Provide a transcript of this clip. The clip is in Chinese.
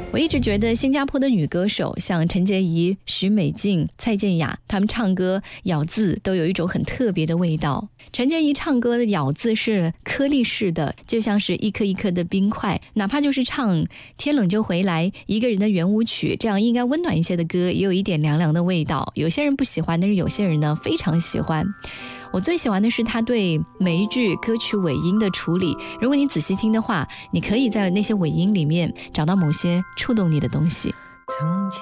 我一直觉得新加坡的女歌手像陈洁仪、许美静、蔡健雅，她们唱歌咬字都有一种很特别的味道。陈洁仪唱歌的咬字是颗粒式的，就像是一颗一颗的冰块，哪怕就是唱天冷就回来、一个人的圆舞曲，这样应该温暖一些的歌，也有一点凉凉的味道。有些人不喜欢，但是有些人呢非常喜欢。我最喜欢的是他对每一句歌曲尾音的处理，如果你仔细听的话，你可以在那些尾音里面找到某些触动你的东西。